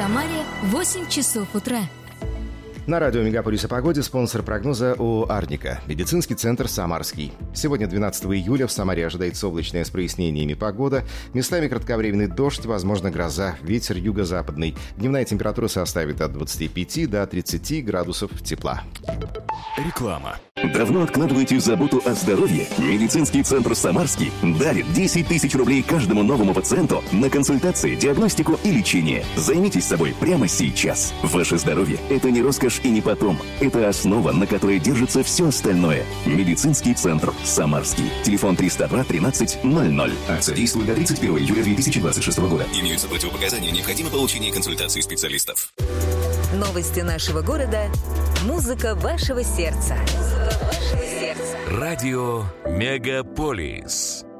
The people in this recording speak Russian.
Самаре 8 часов утра. На радио «Мегаполис» о погоде спонсор прогноза ООО «Арника». Медицинский центр «Самарский». Сегодня, 12 июля, в Самаре ожидается облачная с прояснениями погода. Местами кратковременный дождь, возможно, гроза. Ветер юго-западный. Дневная температура составит от 25 до 30 градусов тепла. Реклама. Давно откладываете заботу о здоровье? Медицинский центр «Самарский» дарит 10 тысяч рублей каждому новому пациенту на консультации, диагностику и лечение. Займитесь собой прямо сейчас. Ваше здоровье – это не роскошь и не потом. Это основа, на которой держится все остальное. Медицинский центр «Самарский». Телефон 302 13 00. Акция действует до 31 июля 2026 года. Имеются противопоказания. Необходимо получение консультации специалистов. Новости нашего города. Музыка вашего сердца. Радио «Мегаполис».